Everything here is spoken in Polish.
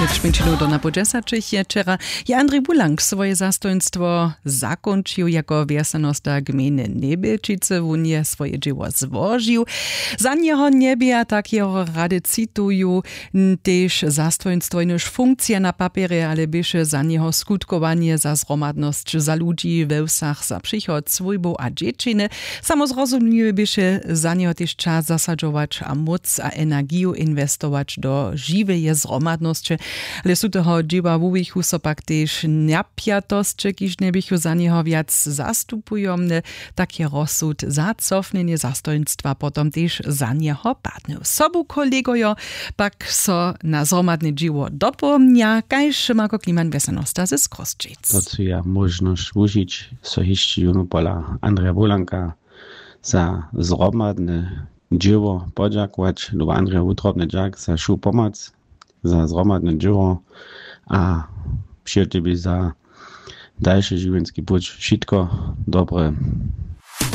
Šminčinu do napodžesačich je včera. Andrej Bulank svoje zastojnstvo zakončil jako wjesanosta gminy Nebelčice. On je svoje dzieło złożył. Za niego niebie tak jeho rady cituju, tež zastojnstvo niż funkcja na papierze, ale byše za niego skutkowanie za zromadność za ludzi we wsach, za przychod swójbu a dziewczyny. Samozrozumnie byše za niego też czas zasadzować a moc a energię inwestować do żywej zromadności. Ale sú toho dzieła wuwichu so pak tež napiatosće, kiž nebychu za niego viac zastupujomne, tak je rozsud za cofnenie zastojnstva potom tež za niego padne. Sobu kolegojo pak so na zromadne dzieło dopomnia, kajž Marko Kliman wjesanosta ze Skostžic. To co ja możność użyć so hišći pola Andreja Bulanka za zromadne dzieło podziakować, do Andreja utrobny dziak za šu pomoc, za zromadne dzieło, a przy tobie za dalszy żywienski płeć wszystko dobre.